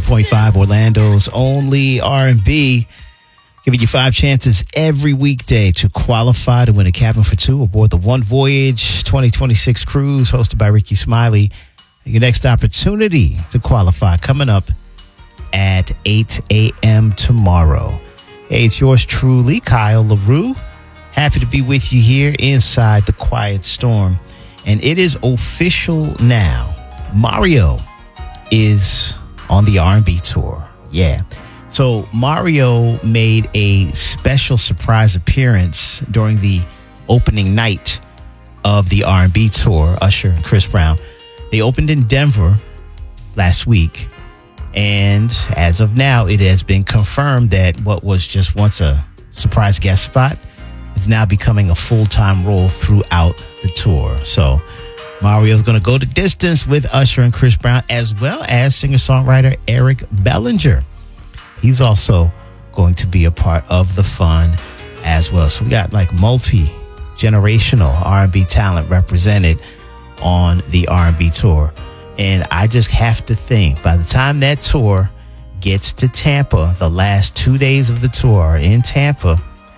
94.5, Orlando's only R&B. Giving you 5 chances every weekday to qualify to win a cabin for 2 aboard the One Voyage 2026 cruise hosted by Ricky Smiley. Your next opportunity to qualify coming up at 8 a.m. tomorrow. Hey, it's yours truly, Kyle LaRue. Happy to be with you here inside the Quiet Storm. And it is official now. Mario is on the R&B tour. Yeah. So Mario made a special surprise appearance during the opening night of the R&B tour, Usher and Chris Brown. They opened in Denver last week. And as of now, it has been confirmed that what was just once a surprise guest spot is now becoming a full-time role throughout the tour. So Mario's going to go the distance with Usher and Chris Brown, as well as singer-songwriter Eric Bellinger. He's also going to be a part of the fun as well. So we got like multi-generational R&B talent represented on the R&B tour. And I just have to think by the time that tour gets to Tampa, the last 2 days of the tour are in Tampa,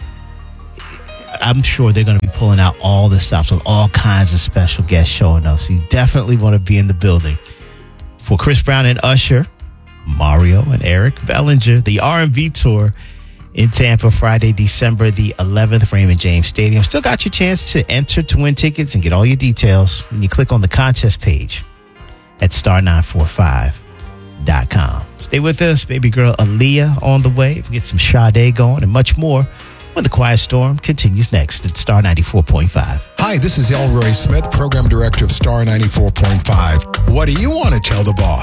I'm sure they're going to be pulling out all the stops with all kinds of special guests showing up. So you definitely want to be in the building. For Chris Brown and Usher, Mario and Eric Bellinger, the R&B tour in Tampa, Friday, December the 11th, Raymond James Stadium. Still got your chance to enter to win tickets and get all your details when you click on the contest page at star945.com. Stay with us, baby girl Aaliyah on the way. We get some Sade going and much more when the Quiet Storm continues next at Star 94.5. Hi, this is Elroy Smith, Program Director of Star 94.5. What do you want to tell the boss?